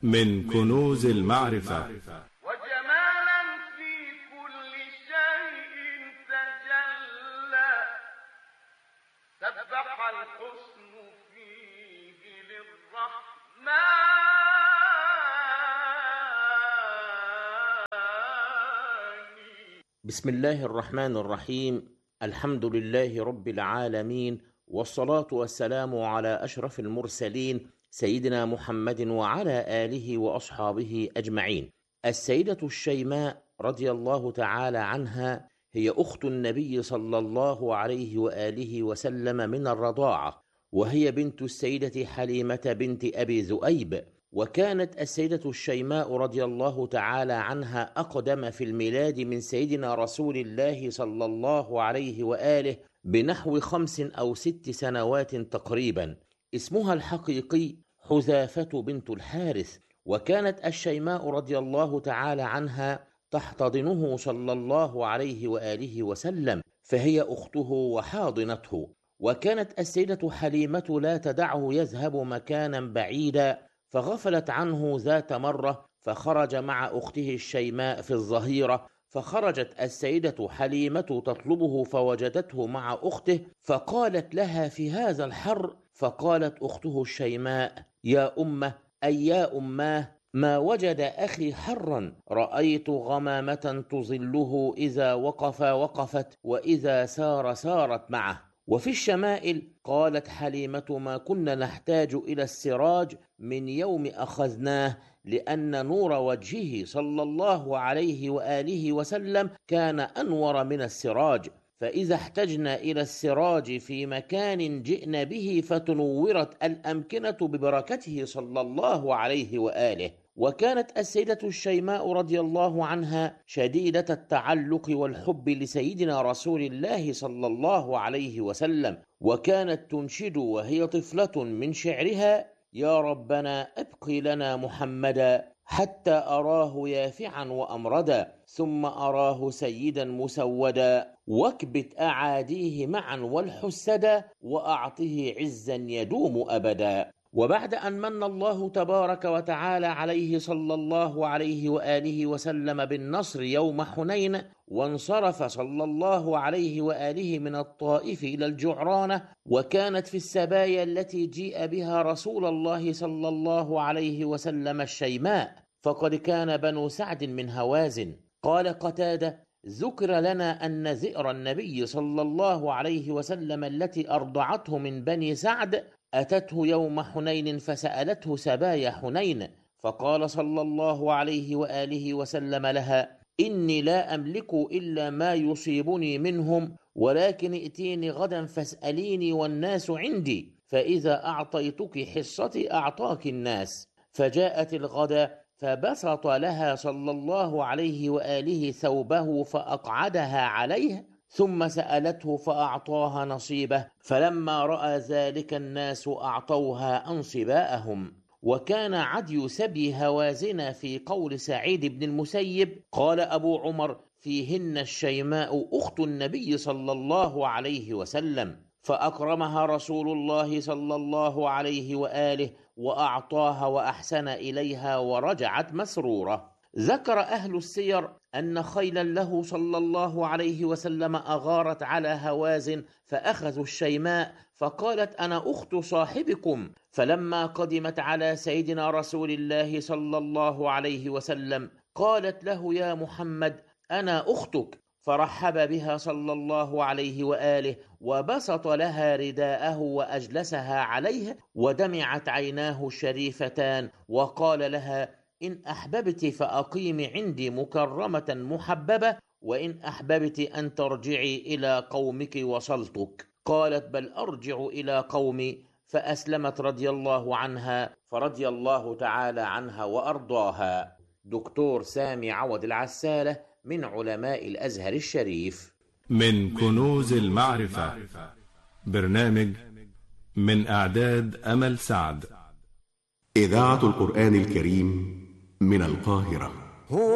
من كنوز المعرفة. وجمالا في كل شيء تجلى، سبح الحسن فيه للرحمن. بسم الله الرحمن الرحيم. الحمد لله رب العالمين، والصلاة والسلام على أشرف المرسلين سيدنا محمد وعلى آله وأصحابه أجمعين. السيدة الشيماء رضي الله تعالى عنها هي أخت النبي صلى الله عليه وآله وسلم من الرضاعة، وهي بنت السيدة حليمة بنت أبي ذؤيب. وكانت السيدة الشيماء رضي الله تعالى عنها أقدم في الميلاد من سيدنا رسول الله صلى الله عليه وآله بنحو 5 أو 6 سنوات تقريبا. اسمها الحقيقي حذافة بنت الحارث. وكانت الشيماء رضي الله تعالى عنها تحتضنه صلى الله عليه وآله وسلم، فهي أخته وحاضنته. وكانت السيدة حليمة لا تدعه يذهب مكانا بعيدا، فغفلت عنه ذات مرة فخرج مع أخته الشيماء في الظهيرة، فخرجت السيدة حليمة تطلبه فوجدته مع أخته، فقالت لها في هذا الحر، فقالت أخته الشيماء: يا أمه، أي يا أماه، ما وجد أخي حرا، رأيت غمامة تظله إذا وقف وقفت، وإذا سار سارت معه. وفي الشمائل قالت حليمة: ما كنا نحتاج إلى السراج من يوم أخذناه، لأن نور وجهه صلى الله عليه وآله وسلم كان أنور من السراج، فإذا احتجنا إلى السراج في مكان جئنا به فتنورت الأمكنة ببركته صلى الله عليه وآله. وكانت السيدة الشيماء رضي الله عنها شديدة التعلق والحب لسيدنا رسول الله صلى الله عليه وسلم، وكانت تنشد وهي طفلة من شعرها: يا ربنا أبقي لنا محمدا حتى أراه يافعا وأمردا، ثم أراه سيدا مسودا، واكبت أعاديه معا والحسدا، وأعطه عزا يدوم أبدا. وبعد أن من الله تبارك وتعالى عليه صلى الله عليه وآله وسلم بالنصر يوم حنين، وانصرف صلى الله عليه وآله من الطائف إلى الجعرانة، وكانت في السبايا التي جيء بها رسول الله صلى الله عليه وسلم الشيماء، فقد كان بنو سعد من هوازن. قال قتادة: ذكر لنا أن ذئر النبي صلى الله عليه وسلم التي أرضعته من بني سعد أتته يوم حنين فسألته سبايا حنين، فقال صلى الله عليه وآله وسلم لها: إني لا أملك إلا ما يصيبني منهم، ولكن ائتيني غدا فاسأليني والناس عندي، فإذا أعطيتك حصتي أعطاك الناس. فجاءت الغدا فبسط لها صلى الله عليه وآله ثوبه فأقعدها عليه، ثم سألته فأعطاها نصيبه، فلما رأى ذلك الناس أعطوها أنصباءهم. وكان عدي سبي هوازن في قول سعيد بن المسيب. قال أبو عمر: فيهن الشيماء أخت النبي صلى الله عليه وسلم، فأكرمها رسول الله صلى الله عليه وآله وأعطاها وأحسن إليها ورجعت مسرورة. ذكر أهل السير أن خيلا له صلى الله عليه وسلم أغارت على هوازن، فأخذوا الشيماء فقالت: أنا أخت صاحبكم. فلما قدمت على سيدنا رسول الله صلى الله عليه وسلم قالت له: يا محمد، أنا أختك. فرحب بها صلى الله عليه وآله، وبسط لها رداءه وأجلسها عليه، ودمعت عيناه الشريفتان، وقال لها: إن أحببت فأقيم عندي مكرمة محببة، وإن أحببت أن ترجعي إلى قومك وصلتك. قالت: بل أرجع إلى قومي. فأسلمت رضي الله عنها، فرضي الله تعالى عنها وأرضاها. دكتور سامي عوض العسالة من علماء الأزهر الشريف. من كنوز المعرفة، برنامج من إعداد أمل سعد. إذاعة القرآن الكريم من القاهرة.